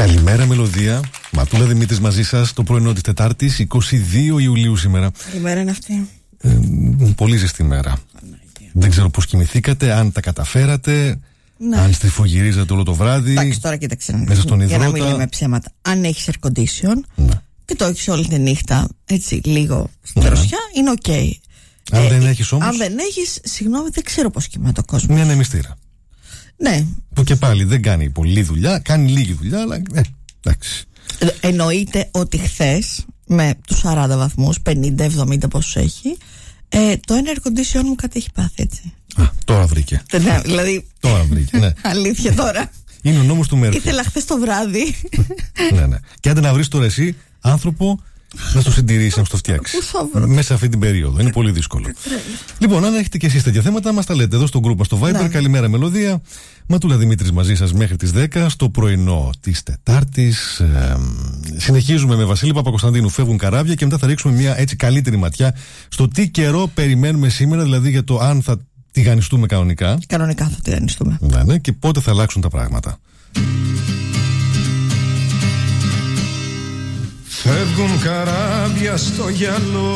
Καλημέρα, Μελωδία. Ματούλα Δημήτρης μαζί σας το πρωινό της Τετάρτης, 22 Ιουλίου σήμερα. Καλημέρα είναι αυτή. Πολύ ζεστή μέρα. Δεν ξέρω πώς κοιμηθήκατε, αν τα καταφέρατε, αν στριφογυρίζατε όλο το βράδυ. Εντάξει, τώρα κοίταξε μέσα στον υδρότα. Για να μην λέμε ψέματα. Αν έχεις air condition και το έχεις όλη τη νύχτα, έτσι λίγο στην δροσιά, είναι οκ. Αν δεν έχεις όμως. Αν δεν έχεις, συγγνώμη, δεν ξέρω πώς κοιμάται ο κόσμος. Μια ανεμιστήρα. Ναι. Που και πάλι δεν κάνει πολλή δουλειά, κάνει λίγη δουλειά, αλλά εντάξει. Εννοείται ότι χθες με τους 40 βαθμούς, 50-70 πόσους έχει, το air condition μου κάτι έχει πάθει, έτσι. Τώρα βρήκε. Ναι, δηλαδή. Τώρα βρήκε, ναι. Αλήθεια τώρα. Είναι ο νόμος του Μέρφυ. Ήθελα χθες το βράδυ. Ναι. Και άντε να βρεις τώρα εσύ άνθρωπο να στο συντηρήσει, να στο φτιάξει. Μέσα αυτή την περίοδο. Είναι πολύ δύσκολο. Λοιπόν, αν έχετε και εσείς τέτοια θέματα, μας τα λέτε εδώ στο group μας στο Viber. Ναι. Καλημέρα, Μελωδία. Ματούλα Δημήτρης μαζί σας μέχρι τις 10 στο πρωινό της Τετάρτης. Συνεχίζουμε με Βασίλη Παπακοσταντίνου. Φεύγουν καράβια και μετά θα ρίξουμε μια έτσι καλύτερη ματιά στο τι καιρό περιμένουμε σήμερα, δηλαδή για το αν θα τηγανιστούμε κανονικά. Κανονικά θα τηγανιστούμε. Ναι, και πότε θα αλλάξουν τα πράγματα. Φεύγουν καράβια στο γυαλό